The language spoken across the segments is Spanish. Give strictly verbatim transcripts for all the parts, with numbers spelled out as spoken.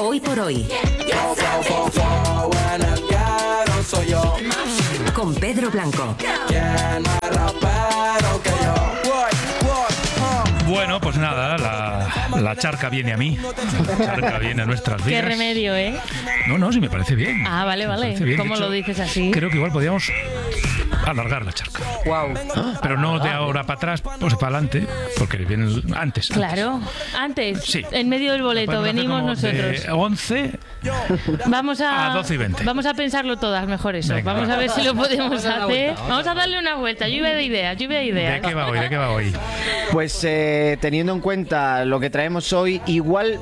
Hoy por hoy. Soy yo. Con Pedro Blanco. Bueno, pues nada, la, la charca viene a mí. La charca viene a nuestras vidas. Qué remedio, ¿eh? No, no, sí me parece bien. Ah, vale, vale. Bien. ¿Cómo De hecho, lo dices así? Creo que igual podríamos alargar la charca. Wow. Pero no de ahora para atrás, pues para adelante, porque viene antes. Claro, antes, Sí. en medio del boleto, Podemos hacer venimos como nosotros. De once Vamos a, a doce y veinte. Vamos a pensarlo todas mejor eso. Venga, vamos va. a ver si lo podemos Vamos a dar una hacer. vuelta, Vamos a darle una vuelta. Lluvia de ideas, lluvia de ¿De ideas. qué va hoy? ¿De qué va hoy? Pues eh, teniendo en cuenta lo que traemos hoy, igual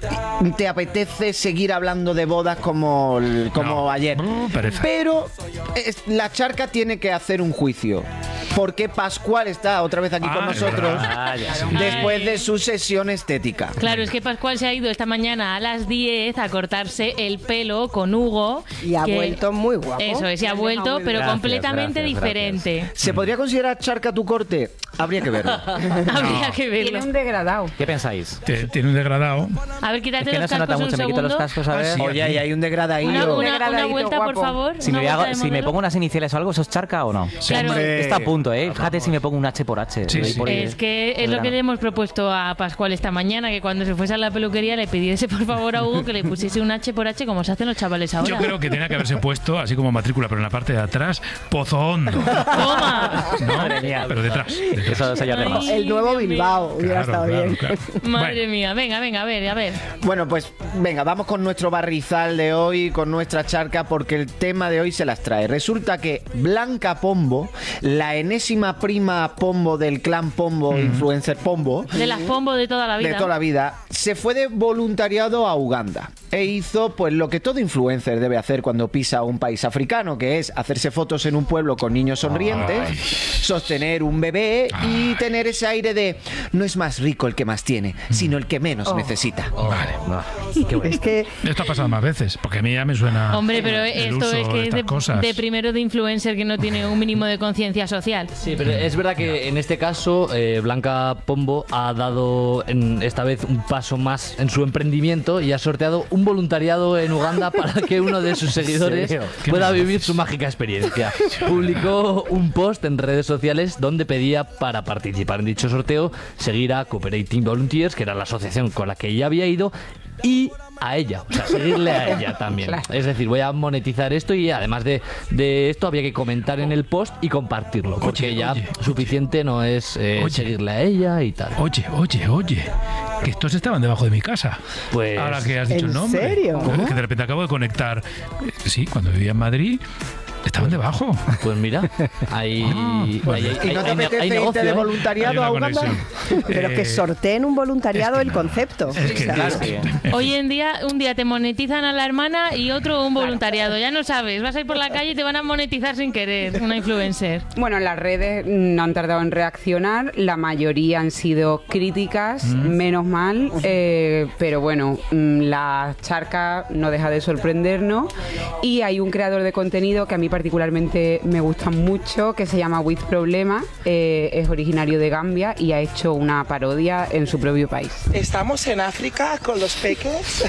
te apetece seguir hablando de bodas como, como No. ayer. Uh, pereza. Pero es- la charca tiene que hacer un juicio. Porque Pascual está otra vez aquí Ah, con es nosotros verdad. Ah, ya sí. después de su sesión estética. Claro, es que Pascual se ha ido esta mañana a las diez a cortarse el pelo con Hugo. Y ha que- vuelto muy guapo. Eso es, y ha Lo ha vuelto, dejado muy pero Gracias, completamente gracias, diferente. ¿Se podría considerar charca tu corte? Habría que verlo. Habría que Tiene verlo. un degradado. ¿Qué pensáis? Te- Tiene un degradado. A ver, quítate Es que no los se nota cascos un mucho, me quito los segundo. cascos a ver. sí. Oye, ahí hay un degradadillo. Una, una- una Degradadito, vuelta, por guapo. favor. Si una me, hago- vuelta de si me modelo. pongo unas iniciales o algo, ¿eso es charca o no? Claro. Hombre. Está a punto, ¿eh? Fíjate si me pongo un H por H. Sí, Voy sí. por ahí, Es que de es lo que verano. le hemos propuesto a Pascual esta mañana, que cuando se fuese a la peluquería le pidiese por favor a Hugo que le pusiese un H por H como se hacen los chavales ahora. Yo creo que tenía que haberse puesto, así como matrícula, pero en la parte de atrás, Pozo Hondo. ¡Toma! ¿No? Madre mía. Pero detrás. detrás. Eso se llama lejos. El nuevo Dios mío. Bilbao hubiera Claro, estado claro, bien. claro. Madre Bueno, mía, venga, venga, a ver, a ver. Bueno, pues venga, vamos con nuestro barrizal de hoy, con nuestra charca, porque el tema de hoy se las trae. Resulta que Blanca Pombo, la enésima prima Pombo del clan Pombo, influencer Pombo, De las pombo de toda la vida. de toda la vida, se fue de voluntariado a Uganda e hizo pues lo que todo influencer debe hacer cuando pisa un país africano, que es hacerse fotos en un pueblo con niños sonrientes, Ay. sostener un bebé y tener ese aire de no es más rico el que más tiene, sino el que menos necesita. vale. Ah, qué bueno. Es que Esto ha pasado más veces, porque a mí ya me suena. Hombre, pero el esto uso es de que es estas de, cosas. de primero de influencer que no tiene un mínimo de conciencia social. Sí, pero es verdad que en este caso eh, Blanca Pombo ha dado en, esta vez un paso más en su emprendimiento y ha sorteado un voluntariado en Uganda para que uno de sus seguidores serio? ¿Qué pueda me dices? vivir su mágica experiencia. Publicó un post en redes sociales donde pedía para participar en dicho sorteo seguir a Cooperating Volunteers, que era la asociación con la que ella había ido, y a ella, o sea, seguirle a ella también. Es decir, voy a monetizar esto y además de, de esto había que comentar en el post y compartirlo, porque Oye, ya oye, suficiente no es eh, Oye. seguirle a ella y tal. Oye, oye, oye, que estos estaban debajo de mi casa. Pues- Ahora que has dicho ¿En el nombre. serio? Que- Que de repente acabo de conectar. Eh, Sí, cuando vivía en Madrid, estaban debajo. Pues mira, hay, hay, pues- hay, ¿Y no te hay- hay apetece irte negocio, de ¿eh? Hay voluntariado una a Uganda? conexión. pero que Eh, sorteen un voluntariado es que el no. concepto. Es que, O sea, es que- Hoy en día, un día te monetizan a la hermana y otro un voluntariado. Ya no sabes, vas a ir por la calle y te van a monetizar sin querer, una influencer. Bueno, las redes no han tardado en reaccionar, la mayoría han sido críticas, menos mal, eh, pero bueno, mm, la charca no deja de sorprendernos y hay un creador de contenido que a mí particularmente me gusta mucho, que se llama With Problema, eh, es originario de Gambia y ha hecho una parodia en su propio país. Estamos en África con los peques.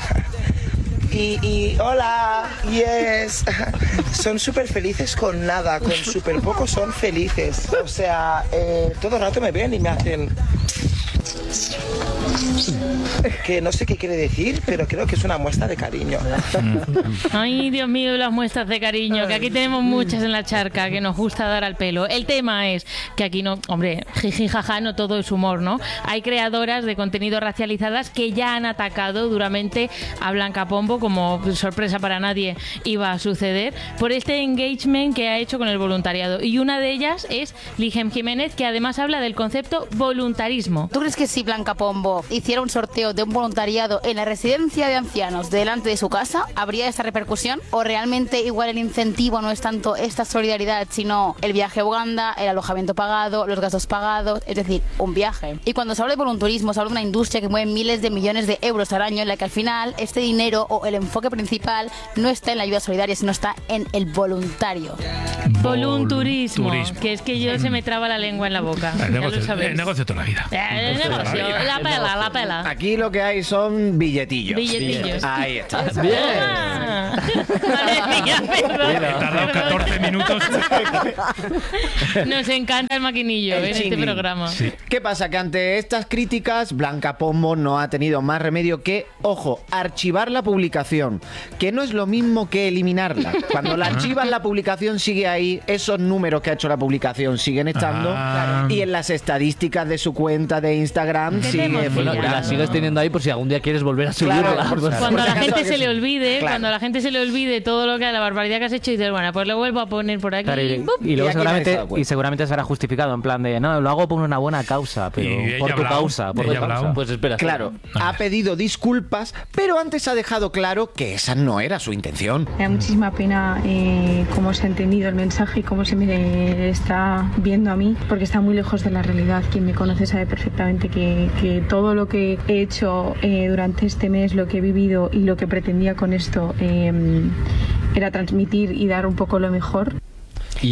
Y, y hola, yes. Son súper felices con nada, con súper poco son felices. O sea, eh, todo el rato me ven y me hacen... Que no sé qué quiere decir, pero creo que es una muestra de cariño. Ay, Dios mío, las muestras de cariño, que aquí tenemos muchas en la charca, que nos gusta dar al pelo. El tema es que aquí no, hombre, jiji, jaja, no todo es humor, ¿no? Hay creadoras de contenido racializadas que ya han atacado duramente a Blanca Pombo, como sorpresa para nadie iba a suceder, por este engagement que ha hecho con el voluntariado. Y una de ellas es Lijem Jiménez, que además habla del concepto voluntarismo. ¿Tú crees que si Blanca Pombo hiciera un sorteo de un voluntariado en la residencia de ancianos delante de su casa, habría esta repercusión? ¿O realmente igual el incentivo no es tanto esta solidaridad, sino el viaje a Uganda, el alojamiento pagado, los gastos pagados, es decir, un viaje? Y cuando se habla de voluntarismo, se habla de una industria que mueve miles de millones de euros al año, en la que al final este dinero o el enfoque principal no está en la ayuda solidaria, sino está en el voluntario. Volunturismo, Volunturismo. que es que yo se me traba la lengua en la boca. El Ya negocio, lo sabéis. el negocio toda la vida. Eh, el negocio, la pela, la pela. Aquí lo que hay son billetillos. Billetillos. Ahí está. Bien. Ah. Madre mía, perdón. He tardado catorce minutos. Nos encanta el maquinillo El en este chingling. programa. Sí. ¿Qué pasa? Que ante estas críticas, Blanca Pombo no ha tenido más remedio que, ojo, archivar la publicación, que no es lo mismo que eliminarla. Cuando la archivas, la publicación sigue ahí, esos números que ha hecho la publicación siguen estando, Ah. y en las estadísticas de su cuenta de Instagram ¿Qué sigue te Bueno, y la figurando. sigues teniendo ahí por si algún día quieres volver a subirla. Claro, por Pues- favor. Cuando a la Por si gente acaso se que le sí. olvide, Claro. cuando a la gente se le olvide todo lo que la barbaridad que has hecho, y dices, bueno, pues lo vuelvo a poner por aquí. Claro, y, ¡pum! y Y luego aquí nadie se seguramente, da cuenta. y seguramente será justificado en plan de, no, lo hago por una buena causa, pero Y ella por ha tu hablado, causa, por tu ella ha causa. hablado. Pues espera. Claro, ha pedido disculpas, pero antes ha dejado claro que esa no era su intención. Me da muchísima pena eh, cómo se ha entendido el mensaje y cómo se me está viendo a mí, porque está muy lejos de la realidad. Quien me conoce sabe perfectamente que, que todo lo que he hecho eh, durante este mes, lo que he vivido y lo que pretendía con esto eh, era transmitir y dar un poco lo mejor. Y-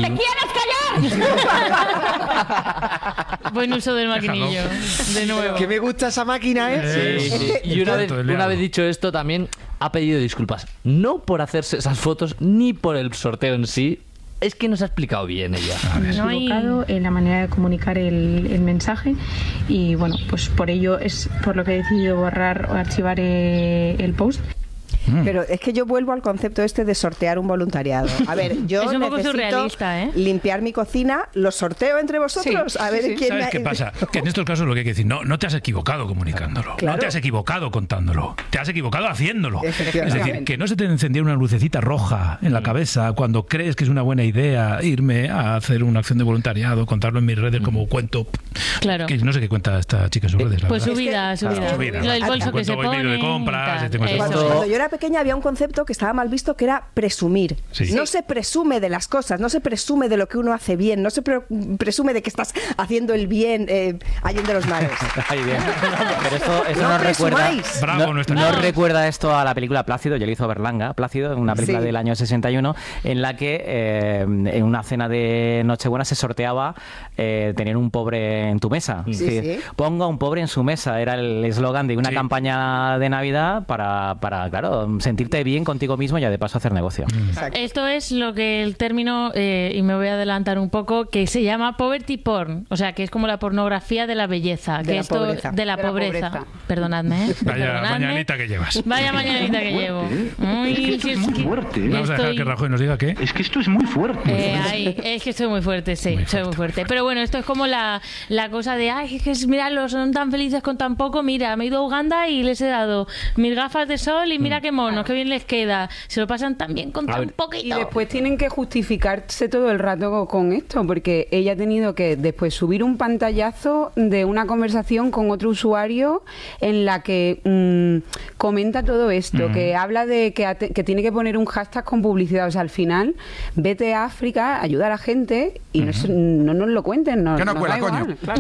Buen uso del maquinillo. De nuevo. Que me gusta esa máquina, ¿eh? Sí, sí. Y una vez, Tonto, el una diablo. vez dicho esto, también ha pedido disculpas. No por hacerse esas fotos, ni por el sorteo en sí. Es que nos ha explicado bien ella. No hay- equivocado en la manera de comunicar el, el mensaje y bueno, pues por ello es por lo que he decidido borrar o archivar eh, el post. Pero es que yo vuelvo al concepto este de sortear un voluntariado. A ver, yo Es un poco necesito surrealista, ¿eh? limpiar mi cocina, ¿lo sorteo entre vosotros? Sí, a ver sí, sí. quién ¿Sabes me- qué pasa? Que en estos casos lo que hay que decir, no, no te has equivocado comunicándolo, Claro. no te has equivocado contándolo, te has equivocado haciéndolo. Es Efectivamente. decir, que no se te encendía una lucecita roja en la cabeza cuando crees que es una buena idea irme a hacer una acción de voluntariado, contarlo en mis redes como cuento. Claro. Que no sé qué cuenta esta chica en sus redes. la Pues su verdad. vida, su Claro, vida. su vida. Lo del bolso que Cuento se voy pone. medio de y compras, tal. este cuento- Eso. Cuando, cuando yo era pequeña había un concepto que estaba mal visto, que era presumir. Sí. No se presume de las cosas, no se presume de lo que uno hace bien, no se pre- presume de que estás haciendo el bien eh, allende los mares. Ay, bien. Pero esto, esto No nos recuerda, presumáis. Bravo, no- nuestra- nos Bravo. recuerda esto a la película Plácido, ya lo hizo Berlanga, Plácido, una película Sí. del año sesenta y uno, en la que eh, en una cena de Nochebuena se sorteaba eh, tener un pobre en tu mesa. Es Sí, decir, sí. ponga un pobre en su mesa, era el eslogan de una Sí. campaña de Navidad para, para, claro, sentirte bien contigo mismo y ya de paso hacer negocio. Exacto. Esto es lo que el término, eh, y me voy a adelantar un poco, que se llama poverty porn. O sea, que es como la pornografía de la belleza. De que la esto, pobreza. De la De la pobreza. pobreza. Perdonadme, ¿eh? Vaya Perdonadme. mañanita que llevas. Vaya mañanita que llevo. Uy, Es que esto es que- muy que- fuerte. Vamos a dejar estoy- que Rajoy nos diga qué. Es que esto es muy fuerte. Eh, ay, es que estoy muy fuerte, sí, Muy soy muy fuerte. Pero bueno, esto es como la, la cosa de, ay, es que es- mira, son tan felices con tan poco. Mira, me he ido a Uganda y les he dado mis gafas de sol y mira qué monos, qué bien les queda. Se lo pasan tan bien con A tan ver, Y poquito. después tienen que justificarse todo el rato co- con esto, porque ella ha tenido que después subir un pantallazo de una conversación con otro usuario en la que mm, comenta todo esto, que habla de que, ate- que tiene que poner un hashtag con publicidad. O sea, al final, vete a África, ayuda a la gente y no, se- no nos lo cuenten. No, Que no nos cuela, da igual, coño. claro.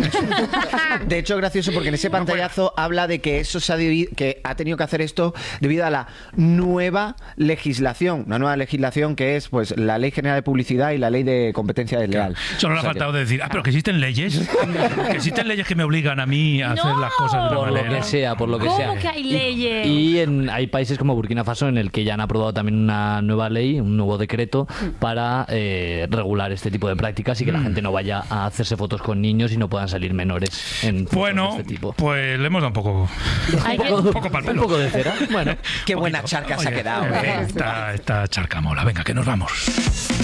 De hecho, gracioso porque en ese pantallazo habla de que eso se ha, debi- que ha tenido que hacer esto debido a la nueva legislación, una nueva legislación que es pues la Ley General de Publicidad y la Ley de Competencia Desleal. Solo le O ha sea que- faltado decir, ah, pero que existen leyes. Que existen leyes que me obligan a mí a hacer ¡No! las cosas de una Por lo manera. que sea, por lo que ¿Cómo sea. que hay Y- leyes? Y, en, hay países como Burkina Faso en el que ya han aprobado también una nueva ley, un nuevo decreto para eh, regular este tipo de prácticas y que la gente no vaya a hacerse fotos con niños y no puedan salir menores en fotos Bueno, de este tipo. pues le hemos dado un poco, Hay que- un poco pa'l Un pelo. poco de cera. Bueno. Qué buena charca se ha Oye, quedado. ¿eh? Esta, esta charca mola. Venga, que nos vamos.